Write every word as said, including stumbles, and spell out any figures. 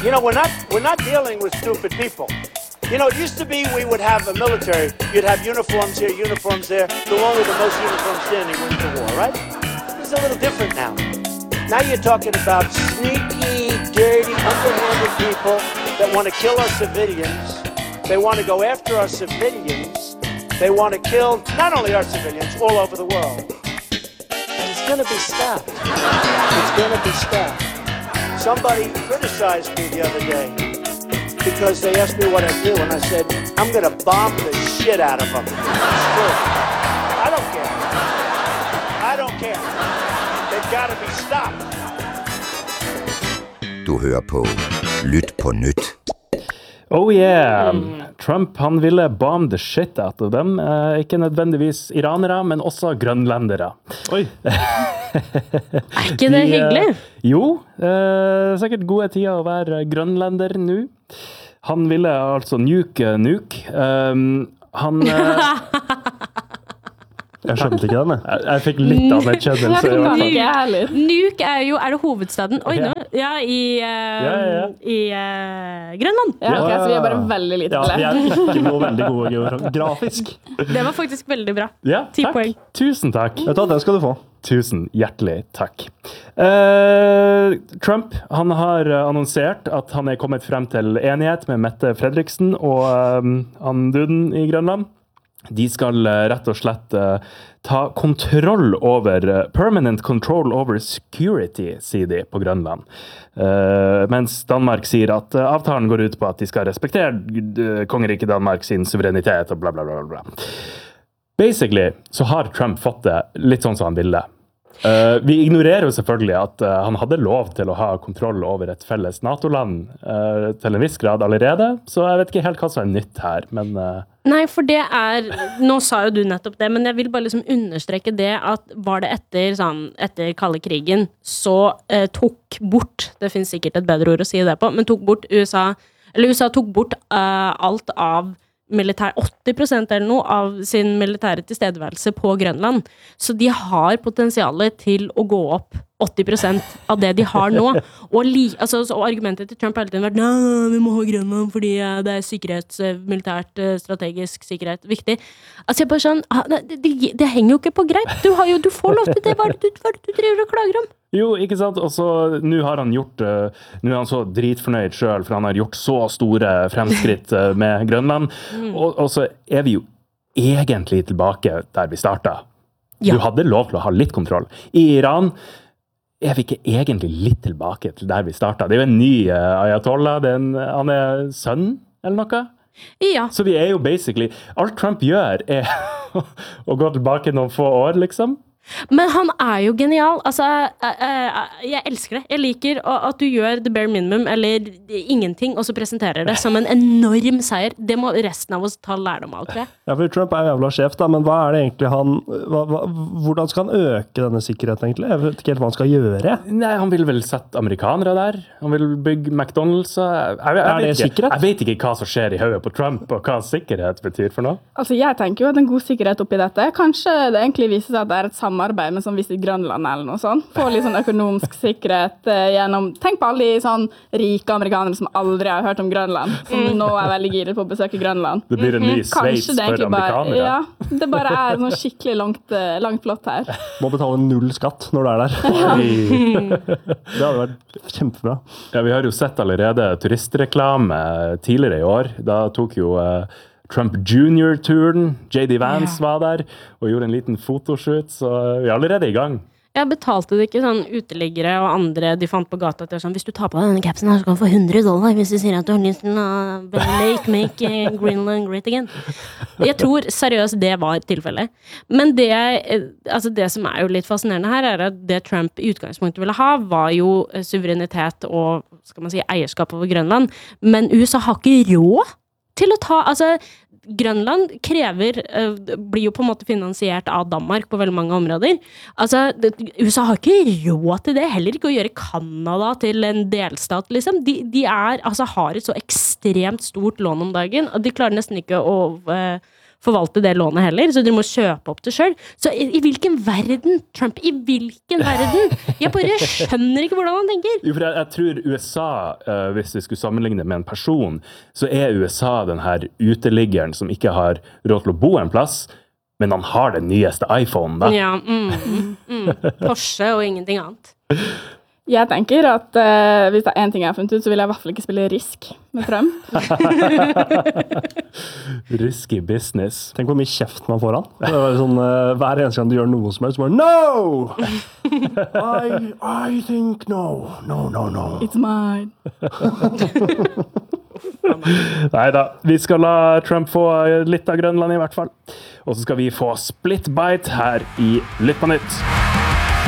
You know, we're not, we're not dealing with stupid people. You know, it used to be we would have a military, you'd have uniforms here, uniforms there, the one with the most uniforms standing wins the war, right? It's a little different now. Now you're talking about sneaky, dirty, underhanded people that want to kill our civilians. They want to go after our civilians. They want to kill not only our civilians, all over the world. And it's going to be stopped. It's going to be stopped. Somebody criticized me the other day because they asked me what I do, and I said, I'm going to bomb the shit out of them. It's true. I don't care. I don't care. They've got to be stopped. Du hører på Lytt på nytt. Oh yeah, Trump han ville bomb the shit out of dem. Eh, ikke nødvendigvis iranere, men også grønlendere. Oi. Er ikke det hyggelig? Eh, jo, eh, sikkert gode tider å være grønlender nå. Han ville altså nuke nuke. Um, han... Eh, Jeg skjønte ikke den, jeg. Jeg, jeg fikk litt av det kjønnelse. Nuke, Nuke er jo, er det hovedstaden? Oi, nå, ja, i, uh, ja, ja, ja. i uh, Grønland. Ja, okay, så vi er bare veldig lite ja, vi er ikke noe veldig gode geografisk. Det var faktisk veldig bra. Ja, Ti takk. poeng. Tusen takk. Vet du hva, den skal du få. Tusen hjertelig takk. Uh, Trump, han har annonsert at han er kommet frem til enighet med Mette Fredriksen og um, han duden i Grønland. De skal uh, rett og slett uh, ta kontroll over, uh, permanent control over security, sier de på Grønland. Uh, mens Danmark sier at uh, avtalen går ut på at de skal respektere uh, kongeriket Danmark sin suverenitet og bla bla bla bla. Basically så har Trump fått det litt sånn som han ville. Uh, vi ignorerer jo selvfølgelig at uh, han hadde lov til å ha kontroll over et felles NATO-land uh, til en viss grad allerede, så jeg vet ikke helt hva som er nytt her, men... Uh... Nei, for det er, nå sa jo du nettopp det, men jeg vil bare liksom understreke det at var det etter, sånn, etter kalde krigen, så uh, tok bort, det finnes sikkert et bedre ord å si det på, men tok bort USA, eller USA tok bort uh, alt av militær, åtti prosent eller noe av sin militære tilstedeværelse på Grønland. Så de har potensialet til å gå opp åtti prosent av det de har nå. Og, li, altså, og argumentet til Trump har alltid vært, nei, vi må ha Grønland fordi det er sikkerhets, militært, strategisk sikkerhet viktig. Altså jeg bare sånn, det, det, det henger jo ikke på greit. Du, har jo, du får lov til det, hva er det du, hva er det du driver og klager om? Jo, ikke sant? Og så, nå har han gjort, uh, nå er han så dritfornøyd selv, for han har gjort så store fremskritt uh, med Grønland. Mm. Og, og så er vi jo egentlig tilbake der vi startet. Ja. Du hadde lov til å ha litt kontroll. I Iran er vi ikke egentlig litt tilbake til der vi startet. Det er jo en ny uh, ayatollah, det er en, han er sønn eller noe. Ja. Så vi er jo basically, alt Trump gjør er å gå tilbake noen få år, liksom. Men han er jo genial, altså, jeg elsker det, jeg liker at du gjør the bare minimum, eller ingenting, og så presenterer det som en enorm seier. Det må resten av oss ta lærdom av, tror jeg. Ja, for Trump er jo jævla sjef da, men hva er det egentlig han, hva, hva, hvordan skal han øke denne sikkerheten egentlig? Jeg vet ikke helt hva han skal gjøre. Nei, han vil vel sette amerikanere der, han vil bygge McDonald's. Jeg, jeg, jeg, er det vet sikkerhet? Jeg vet ikke hva som skjer i hodet på Trump, og hva sikkerhet betyr for noe. Altså, jeg tenker jo at en god sikkerhet oppi dette, kanskje det egentlig viser seg at det er et samarbeid med sånn Visit Grønland eller noe sånt. Få litt sånn økonomisk sikkerhet eh, gjennom, tenk på alle de sånn rike amerikanere som aldri har hørt om Grønland, som mm. nå er veldig giret på å besøke Grønland. Det blir en ny Sveits for amerikanere. Ja, det bare er sånn skikkelig langt, langt flott her. Må betale null skatt når du er der. Det hadde vært kjempebra. Ja, vi har jo sett allerede turistreklame tidligere i år. Da tok jo... Uh, Trump junior-turen, J D Vance ja. Var der og gjorde en liten fotoshoot, så vi er allerede i gang. Jeg betalte det ikke sånn uteliggere og andre de fant på gata til sånn, hvis du tar på denne capsen her så kan du få hundre dollar hvis du sier at du har lyst til å make, make Greenland great again. Jeg tror seriøst det var tilfellet. Men det, altså det som er jo litt fascinerende her er at det Trump i utgangspunktet ville ha var jo suverenitet og skal man si, eierskap over Grønland, men U S A har ikke råd til å ta, altså Grønland krever, uh, blir jo på en måte finansiert av Danmark på veldig mange områder. Altså, det, U S A har ikke råd til det, heller ikke å gjøre Kanada til en delstat, liksom. De, de er, altså, har et så ekstremt stort lån om dagen, og de klarer nesten ikke å uh, forvalte det lånet heller, så dere må kjøpe opp det selv. Så i, i hvilken verden, Trump, i hvilken verden? Jeg bare skjønner ikke hvordan han tenker. Jo, for jeg, jeg tror U S A, uh, hvis vi skulle sammenligne med en person, så er U S A den her uteliggeren som ikke har råd til å bo en plass, men han har den nyeste iPhone, da. Ja, mm, mm. Porsche og ingenting annet. Jeg tenker at uh, hvis det er en ting jeg har funnet ut, så vil jeg i hvert fall ikke spille Risk med Trump. Risky business. Tenk hvor mye kjeft man får han. Det var sånn, uh, hver eneste gang du gjør noe som helst, så bare, no! I, I think no. No, no, no. It's mine. Neida, vi skal la Trump få litt av Grønland i hvert fall. Og så skal vi få Split Bite her i Lytt på nytt.